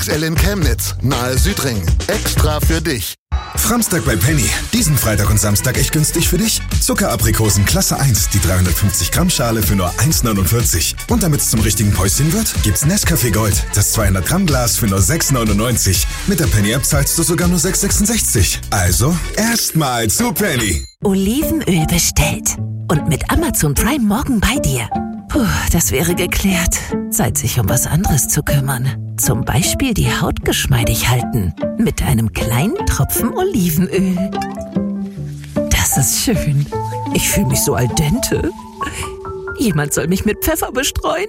XXL in Chemnitz, nahe Südring. Extra für dich. Framstag bei Penny. Diesen Freitag und Samstag echt günstig für dich. Zuckeraprikosen Klasse 1, die 350 Gramm Schale für nur 1,49. Und damit es zum richtigen Päuschen wird, gibt's Nescafé Gold, das 200 Gramm Glas für nur 6,99. Mit der Penny-App zahlst du sogar nur 6,66. Also, erstmal zu Penny. Olivenöl bestellt. Und mit Amazon Prime morgen bei dir. Puh, das wäre geklärt. Zeit, sich um was anderes zu kümmern. Zum Beispiel die Haut geschmeidig halten. Mit einem kleinen Tropfen Olivenöl. Das ist schön. Ich fühle mich so al dente. Jemand soll mich mit Pfeffer bestreuen.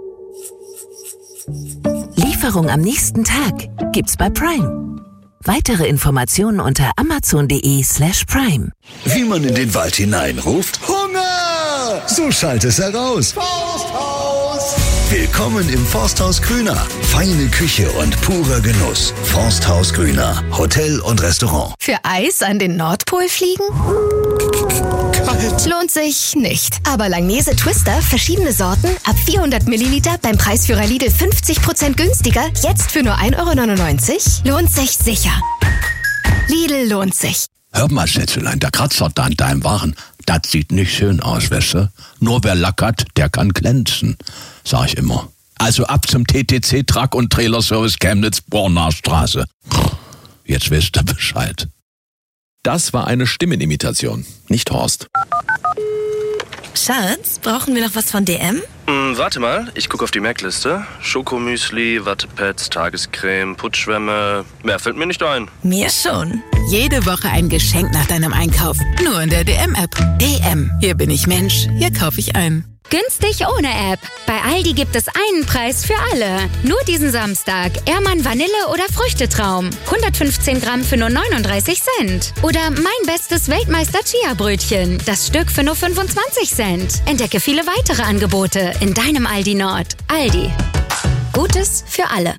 Lieferung am nächsten Tag gibt's bei Prime. Weitere Informationen unter amazon.de/prime. Wie man in den Wald hineinruft: Hunger! So schallt es heraus. Forsthaus! Willkommen im Forsthaus Grüner. Feine Küche und purer Genuss. Forsthaus Grüner. Hotel und Restaurant. Für Eis an den Nordpol fliegen? Kalt. Lohnt sich nicht. Aber Langnese Twister, verschiedene Sorten, ab 400 Milliliter beim Preisführer Lidl 50% günstiger, jetzt für nur 1,99 €? Lohnt sich sicher. Lidl lohnt sich. Hör mal, Schätzelein, der Kratzer da an deinem Waren, das sieht nicht schön aus, weißt du? Nur wer Lack hat, der kann glänzen, sag ich immer. Also ab zum TTC Truck und Trailer Service Chemnitz, Bornaer Straße. Jetzt wisst ihr Bescheid. Das war eine Stimmenimitation, nicht Horst. Schatz, brauchen wir noch was von DM? Warte mal, ich gucke auf die Merkliste. Schokomüsli, Wattepads, Tagescreme, Putzschwämme. Mehr fällt mir nicht ein. Mir schon. Jede Woche ein Geschenk nach deinem Einkauf. Nur in der DM-App. DM. Hier bin ich Mensch. Hier kaufe ich ein. Günstig ohne App. Bei Aldi gibt es einen Preis für alle. Nur diesen Samstag. Ehrmann Vanille oder Früchtetraum. 115 Gramm für nur 39 Cent. Oder mein bestes Weltmeister Chia-Brötchen. Das Stück für nur 25 Cent. Entdecke viele weitere Angebote in deinem Aldi Nord. Aldi. Gutes für alle.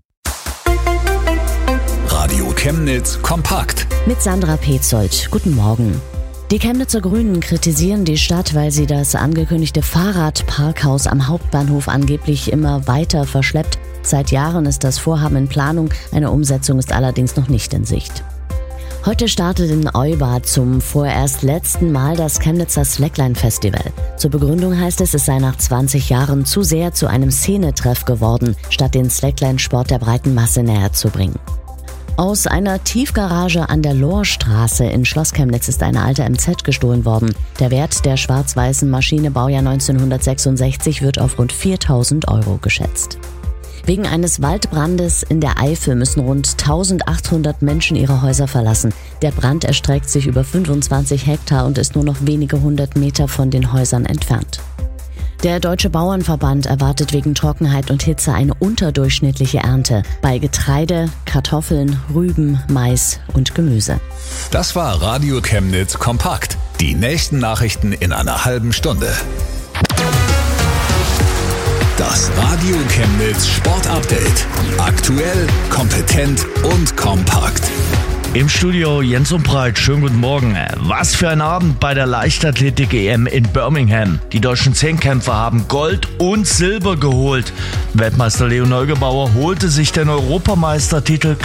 Radio Chemnitz kompakt. Mit Sandra Petzold. Guten Morgen. Die Chemnitzer Grünen kritisieren die Stadt, weil sie das angekündigte Fahrradparkhaus am Hauptbahnhof angeblich immer weiter verschleppt. Seit Jahren ist das Vorhaben in Planung, eine Umsetzung ist allerdings noch nicht in Sicht. Heute startet in Eubad zum vorerst letzten Mal das Chemnitzer Slackline-Festival. Zur Begründung heißt es sei nach 20 Jahren zu sehr zu einem Szenetreff geworden, statt den Slackline-Sport der breiten Masse näher zu bringen. Aus einer Tiefgarage an der Lohrstraße in Schloss Chemnitz ist eine alte MZ gestohlen worden. Der Wert der schwarz-weißen Maschine Baujahr 1966 wird auf rund 4.000 € geschätzt. Wegen eines Waldbrandes in der Eifel müssen rund 1.800 Menschen ihre Häuser verlassen. Der Brand erstreckt sich über 25 Hektar und ist nur noch wenige 100 Meter von den Häusern entfernt. Der Deutsche Bauernverband erwartet wegen Trockenheit und Hitze eine unterdurchschnittliche Ernte bei Getreide, Kartoffeln, Rüben, Mais und Gemüse. Das war Radio Chemnitz kompakt. Die nächsten Nachrichten in einer halben Stunde. Das Radio Chemnitz Sportupdate. Aktuell, kompetent und kompakt. Im Studio Jens und Breit, schönen guten Morgen. Was für ein Abend bei der Leichtathletik-EM in Birmingham. Die deutschen Zehnkämpfer haben Gold und Silber geholt. Weltmeister Leo Neugebauer holte sich den Europameistertitel